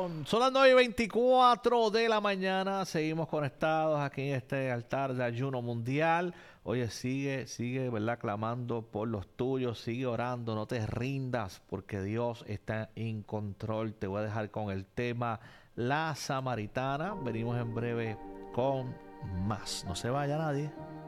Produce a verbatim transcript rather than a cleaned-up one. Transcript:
Son las nueve y veinticuatro de la mañana. Seguimos conectados aquí en este altar de ayuno mundial. Oye, sigue, sigue, ¿verdad? Clamando por los tuyos. Sigue orando. No te rindas porque Dios está en control. Te voy a dejar con el tema La Samaritana. Venimos en breve con más. No se vaya nadie.